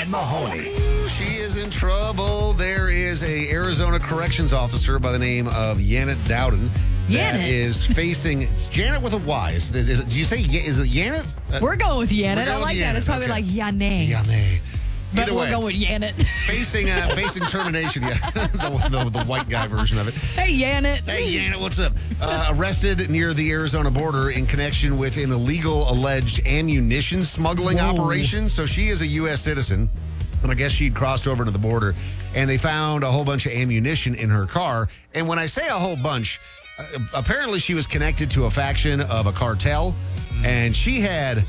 Mahoney. She is in trouble. There is a Arizona corrections officer by the name of Janet Dowden. That Janet? is facing, it's Janet with a Y. Do you say, is it Janet? We're going with Janet. I like that. It's probably like Yane. Janet. But Either we'll way, go with Janet. facing termination. Yeah, the white guy version of it. Hey, Janet. Hey, Janet, what's up? Arrested near the Arizona border in connection with an illegal alleged ammunition smuggling operation. So she is a U.S. citizen, and I guess she'd crossed over to the border, and they found a whole bunch of ammunition in her car. And when I say a whole bunch, apparently she was connected to a faction of a cartel, and she had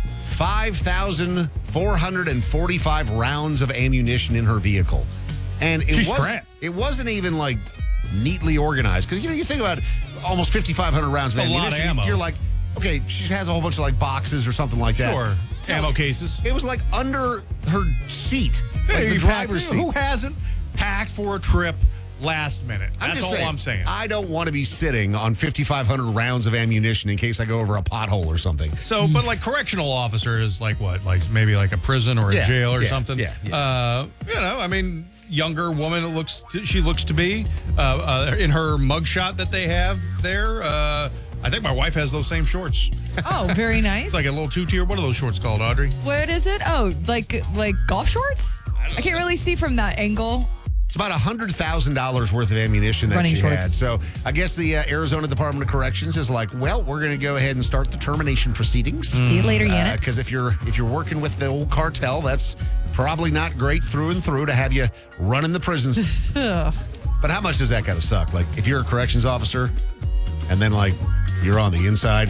5,445 rounds of ammunition in her vehicle. And it wasn't even like neatly organized. Because, you think about almost 5,500 rounds of ammunition. A lot of ammo. You're like, okay, she has a whole bunch of like boxes or something like that. Sure. Ammo cases. It was like under her seat, like the You driver's seat. Who hasn't packed for a trip last minute? That's all I'm saying. I don't want to be sitting on 5,500 rounds of ammunition in case I go over a pothole or something. So, but like correctional officer is like what? Like maybe like a prison or a jail or something? Yeah. I mean, younger woman she looks to be in her mugshot that they have there. I think my wife has those same shorts. Oh, very nice. It's like a little two-tier. What are those shorts called, Audrey? What is it? Oh, like golf shorts? I can't really see from that angle. It's about $100,000 worth of ammunition that Running she shorts. had. So I guess the Arizona Department of Corrections is like, well, we're going to go ahead and start the termination proceedings. See you later, Janet. Because if you're working with the old cartel, that's probably not great through and through to have you running the prisons. But how much does that got to suck? Like if you're a corrections officer and then like you're on the inside.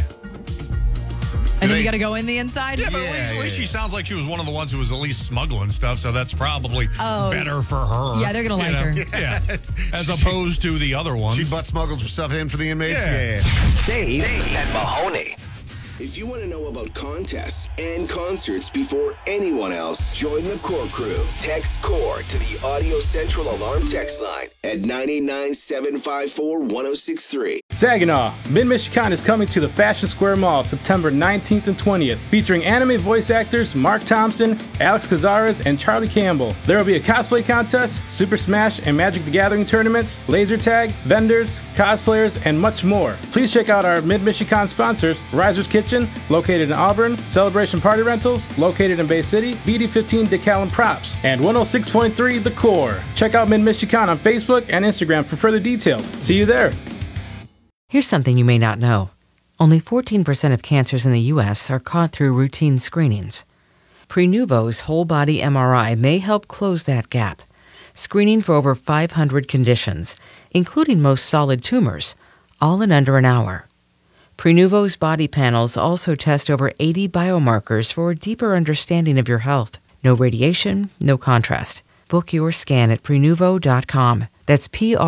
And then you got to go in the inside? Yeah, but at least she sounds like she was one of the ones who was at least smuggling stuff, so that's probably better for her. Yeah, they're going to like her. Yeah. As opposed to the other ones. She butt smuggled some stuff in for the inmates? Yeah. Dave and Mahoney. If you want to know about contests and concerts before anyone else, join the Core Crew. Text CORE to the Audio Central Alarm text line at 989-754-1063. Saginaw, Mid-Michigan is coming to the Fashion Square Mall September 19th and 20th, featuring anime voice actors Mark Thompson, Alex Cazares, and Charlie Campbell. There will be a cosplay contest, Super Smash and Magic the Gathering tournaments, laser tag, vendors, cosplayers, and much more. Please check out our Mid-Michigan sponsors, Riser's Kitchen, located in Auburn, Celebration Party Rentals, located in Bay City, BD15 Decal and Props, and 106.3 The Core. Check out Mid-Michigan on Facebook and Instagram for further details. See you there. Here's something you may not know. Only 14% of cancers in the U.S. are caught through routine screenings. Prenuvo's whole-body MRI may help close that gap, screening for over 500 conditions, including most solid tumors, all in under an hour. Prenuvo's body panels also test over 80 biomarkers for a deeper understanding of your health. No radiation, no contrast. Book your scan at Prenuvo.com. That's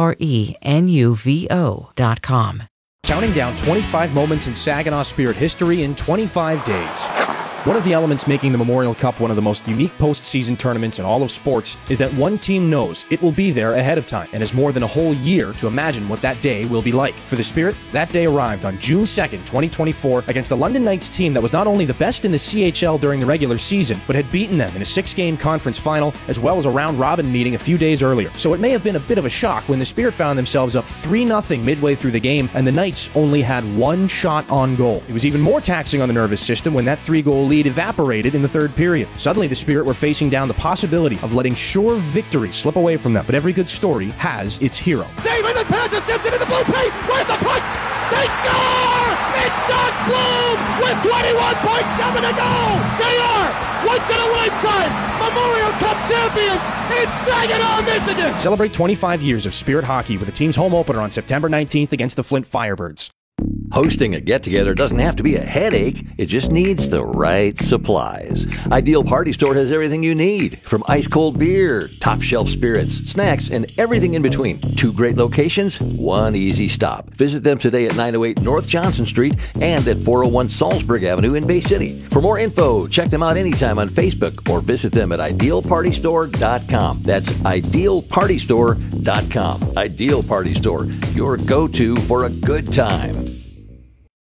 Prenuvo.com. Counting down 25 moments in Saginaw Spirit history in 25 days. One of the elements making the Memorial Cup one of the most unique postseason tournaments in all of sports is that one team knows it will be there ahead of time and has more than a whole year to imagine what that day will be like. For the Spirit, that day arrived on June 2nd, 2024 against the London Knights team that was not only the best in the CHL during the regular season, but had beaten them in a 6-game conference final as well as a round-robin meeting a few days earlier. So it may have been a bit of a shock when the Spirit found themselves up 3-0 midway through the game and the Knights only had one shot on goal. It was even more taxing on the nervous system when that 3-goal lead evaporated in the third period. Suddenly, the Spirit were facing down the possibility of letting sure victory slip away from them. But every good story has its hero. Save in the pass to Simpson in the blue paint. Where's the puck? They score! It's Josh Bloom with 21.7 to go. They are once in a lifetime Memorial Cup champions in Saginaw, Michigan. Celebrate 25 years of Spirit hockey with the team's home opener on September 19th against the Flint Firebirds. Hosting a get-together doesn't have to be a headache. It just needs the right supplies. Ideal Party Store has everything you need, from ice-cold beer, top-shelf spirits, snacks, and everything in between. 2 great locations, 1 easy stop. Visit them today at 908 North Johnson Street and at 401 Salzburg Avenue in Bay City. For more info, check them out anytime on Facebook or visit them at idealpartystore.com. That's idealpartystore.com. Ideal Party Store, your go-to for a good time.